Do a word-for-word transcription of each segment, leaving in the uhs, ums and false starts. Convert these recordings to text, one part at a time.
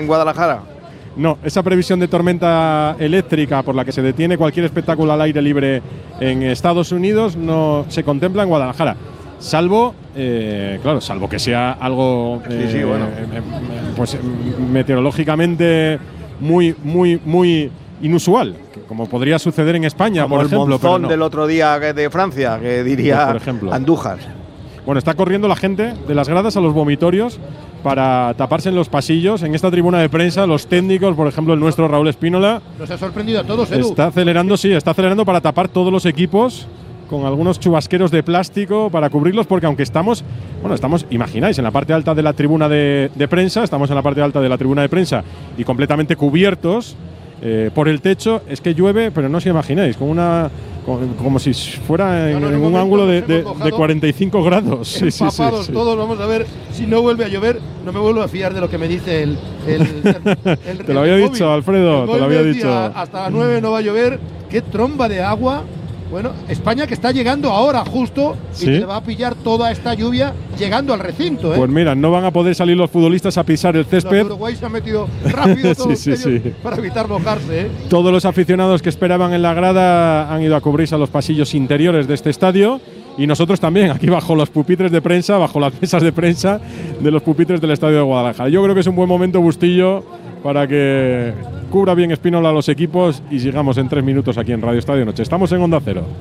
Guadalajara? No, esa previsión de tormenta eléctrica por la que se detiene cualquier espectáculo al aire libre en Estados Unidos no se contempla en Guadalajara. Salvo, eh, claro, salvo que sea algo eh, sí, sí, bueno. eh, pues meteorológicamente muy, muy, muy inusual, como podría suceder en España, como por el ejemplo. monzón no. del otro día de Francia, que diría pues por ejemplo. Andújar. Bueno, está corriendo la gente de las gradas a los vomitorios para taparse en los pasillos. En esta tribuna de prensa, los técnicos, por ejemplo, el nuestro Raúl Espínola, nos ha sorprendido a todos, Edu. Está acelerando, sí, está acelerando para tapar todos los equipos con algunos chubasqueros de plástico para cubrirlos, porque aunque estamos, bueno, estamos, imagináis, en la parte alta de la tribuna de, de prensa, estamos en la parte alta de la tribuna de prensa y completamente cubiertos eh, por el techo, es que llueve, pero no os imagináis, con una, con, como si fuera en, claro, en un ángulo de, de, de cuarenta y cinco grados. Sí, sí, sí, sí. Todos, vamos a ver si no vuelve a llover. No me vuelvo a fiar de lo que me dice el. el, el, el te lo había el dicho, Alfredo, te lo había dicho. Hasta las nueve no va a llover. Qué tromba de agua. Bueno, España que está llegando ahora justo y ¿Sí? le va a pillar toda esta lluvia llegando al recinto, ¿eh? Pues mira, no van a poder salir los futbolistas a pisar el césped. Los Uruguay se han metido rápido todos sí, sí, ellos sí. para evitar mojarse, ¿eh? Todos los aficionados que esperaban en la grada han ido a cubrirse a los pasillos interiores de este estadio y nosotros también, aquí bajo los pupitres de prensa, bajo las mesas de prensa de los pupitres del estadio de Guadalajara. Yo creo que es un buen momento, Bustillo, para que cubra bien Espínola a los equipos y sigamos en tres minutos aquí en Radio Estadio Noche. Estamos en Onda Cero.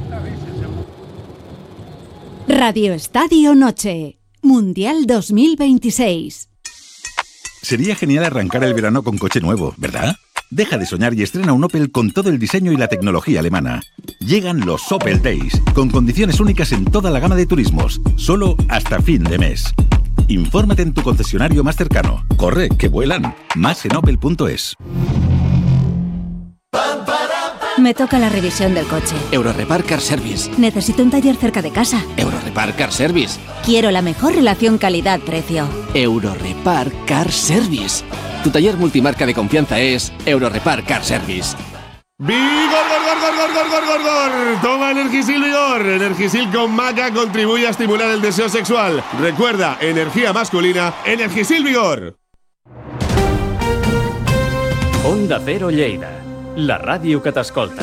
Radio Estadio Noche, Mundial dos mil veintiséis. Sería genial arrancar el verano con coche nuevo, ¿verdad? Deja de soñar y estrena un Opel con todo el diseño y la tecnología alemana. Llegan los Opel Days, con condiciones únicas en toda la gama de turismos, solo hasta fin de mes. Infórmate en tu concesionario más cercano. Corre, que vuelan. Más en opel punto es. Me toca la revisión del coche. Eurorepar Car Service. Necesito un taller cerca de casa. Eurorepar Car Service. Quiero la mejor relación calidad-precio. Eurorepar Car Service. Tu taller multimarca de confianza es Eurorepar Car Service. ¡Vigor, gor, gor, gor, gor, gor, gor, gor! Toma Energisil Vigor. Energisil con maca contribuye a estimular el deseo sexual. Recuerda, energía masculina, Energisil Vigor. Onda Cero Lleida, la ràdio que t'escolta.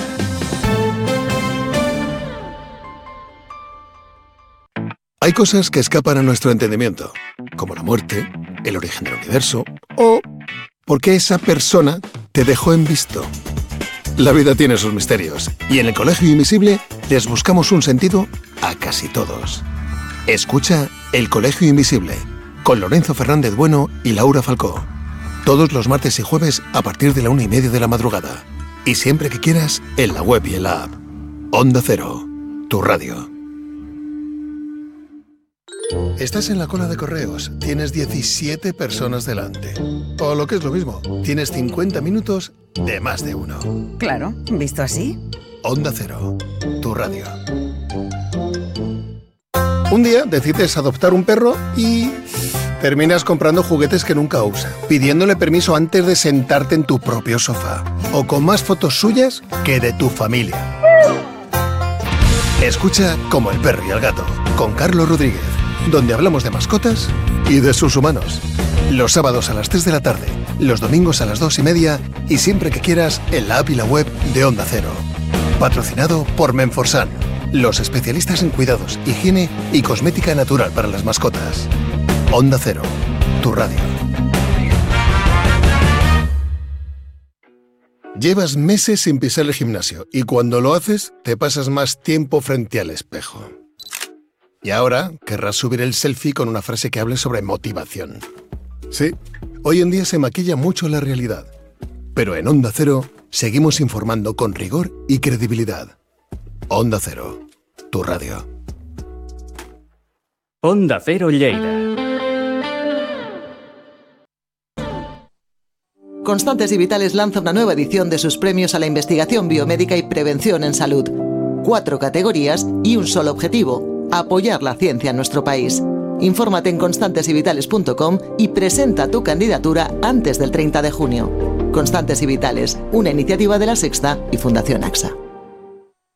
Hay cosas que escapan a nuestro entendimiento, como la muerte, el origen del universo o por qué esa persona te dejó en visto. La vida tiene sus misterios y en el Colegio Invisible les buscamos un sentido a casi todos. Escucha El Colegio Invisible con Lorenzo Fernández Bueno y Laura Falcó. Todos los martes y jueves a partir de la una y media de la madrugada. Y siempre que quieras, en la web y en la app. Onda Cero, tu radio. Estás en la cola de correos, tienes diecisiete personas delante. O lo que es lo mismo, tienes cincuenta minutos de más de uno. Claro, visto así. Onda Cero, tu radio. Un día decides adoptar un perro y terminas comprando juguetes que nunca usa, pidiéndole permiso antes de sentarte en tu propio sofá, o con más fotos suyas que de tu familia. Escucha Como el perro y el gato, con Carlos Rodríguez, donde hablamos de mascotas y de sus humanos. Los sábados a las tres de la tarde, los domingos a las dos y media y siempre que quieras en la app y la web de Onda Cero. Patrocinado por Menforsan, los especialistas en cuidados, higiene y cosmética natural para las mascotas. Onda Cero, tu radio. Llevas meses sin pisar el gimnasio y cuando lo haces te pasas más tiempo frente al espejo. Y ahora querrás subir el selfie con una frase que hable sobre motivación. Sí, hoy en día se maquilla mucho la realidad. Pero en Onda Cero seguimos informando con rigor y credibilidad. Onda Cero, tu radio. Onda Cero Lleida. Constantes y Vitales lanza una nueva edición de sus premios a la investigación biomédica y prevención en salud. Cuatro categorías y un solo objetivo: apoyar la ciencia en nuestro país. Infórmate en constantes y vitales punto com y presenta tu candidatura antes del treinta de junio. Constantes y Vitales, una iniciativa de La Sexta y Fundación AXA.